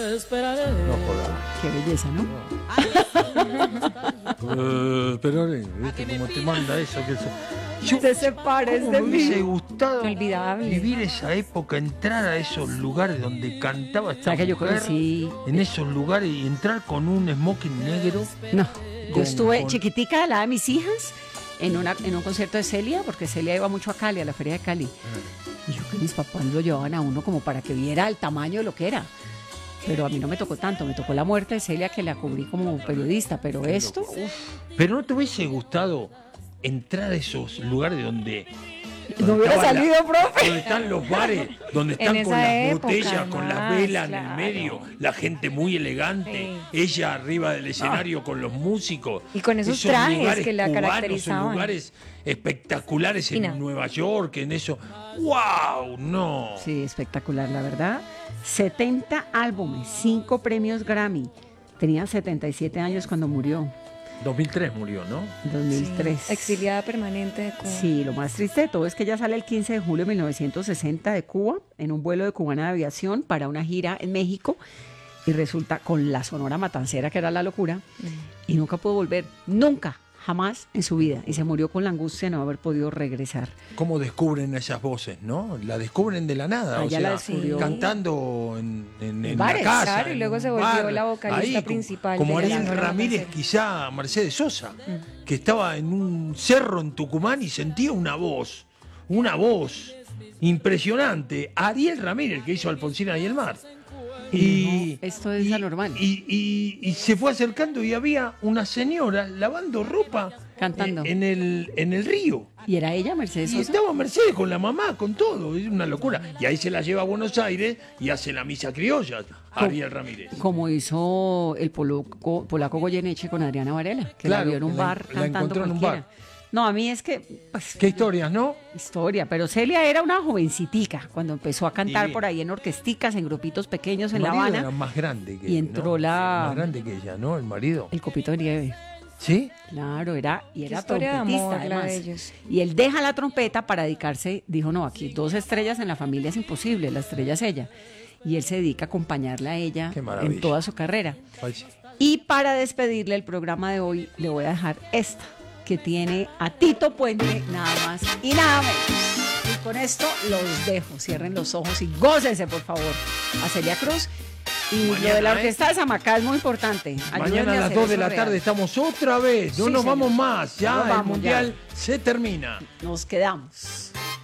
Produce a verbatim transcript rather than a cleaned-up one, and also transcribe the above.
No jodas. Qué belleza, ¿no? Uh, pero, ¿viste cómo te manda eso? Que eso... Yo, te separes ¿cómo de me mí. hubiese gustado Olvidable. vivir esa época, entrar a esos lugares donde cantaba esta O sea, que yo mujer, conocí... en esos lugares y entrar con un smoking negro. No, yo Con- estuve con- chiquitica, a la de mis hijas, en, una, en un concierto de Celia, porque Celia iba mucho a Cali, a la feria de Cali. Y yo que mis papás lo llevaban a uno como para que viera el tamaño de lo que era. Pero a mí no me tocó tanto, me tocó la muerte de Celia, que la cubrí como periodista, pero esto, uf, Pero ¿no te hubiese gustado entrar a esos lugares donde... no hubiera estaba la- salido, profe. Donde están los bares, donde están En con esa las época, botellas, con las más, velas en claro. el medio, la gente muy elegante, ella arriba del escenario con los músicos. Y con esos trajes lugares que la cubanos, caracterizaban. esos lugares espectaculares en Fina. Nueva York, en eso. ¡Wow! No. Sí, espectacular, la verdad. setenta álbumes, cinco premios Grammy. Tenía setenta y siete años cuando murió, dos mil tres murió, ¿no? en dos mil tres. Sí, exiliada permanente de Cuba. Sí, lo más triste de todo es que ella sale el quince de julio de mil novecientos sesenta de Cuba en un vuelo de Cubana de Aviación para una gira en México y resulta con la Sonora Matancera, que era la locura, y nunca pudo volver, nunca, jamás en su vida. Y se murió con la angustia de no haber podido regresar. ¿Cómo descubren esas voces, no? La descubren de la nada, Ah, o ya sea, la descubrió. cantando en, en, en bares, la casa. claro, y en luego un se volvió bar, la vocalista ahí, principal Como, como de la Ariel Sonora Ramírez, Matancera. quizá Mercedes Sosa, que estaba en un cerro en Tucumán y sentía una voz, una voz impresionante. Ariel Ramírez, que hizo Alfonsina y el Mar. Y, No, esto es y- anormal. Y, y- y se fue acercando y había una señora lavando ropa Cantando. en el, en el río. Y era ella, Mercedes Y Sosa. estaba Mercedes con la mamá, con todo, es una locura. Y ahí se la lleva a Buenos Aires y hace la misa criolla, Ariel Ramírez. Como hizo el polaco, polaco Goyeneche con Adriana Varela, que la Claro, vio en un que la- bar la cantando encontró en un cualquiera. bar. No, a mí es que, pues, Qué historias, ¿no? historia, pero Celia era una jovencitica cuando empezó a cantar Sí. por ahí en orquesticas, en grupitos pequeños en El La marido Habana, era más grande que y entró ¿no? la- Más grande que ella, ¿no? El marido. el copito de nieve. ¿Sí? Claro, era, y Qué era historia de trompetista, amor la de además. ellos. Y él deja la trompeta para dedicarse, dijo, no, aquí dos estrellas en la familia es imposible, la estrella es ella. Y él se dedica a acompañarla a ella Qué maravilla. en toda su carrera. Ay, sí. Y para despedirle el programa de hoy, le voy a dejar esta, que tiene a Tito Puente, nada más y nada menos. Y con esto los dejo. Cierren los ojos y gócense, por favor. A Celia Cruz. Y Mañana, lo de la ¿eh? orquesta de Samacá es muy importante. Ayúdenme Mañana a las hacer dos de eso la real. tarde estamos otra vez. No Sí, nos señor. vamos más. Ya No nos el vamos, mundial ya. se termina. Nos quedamos.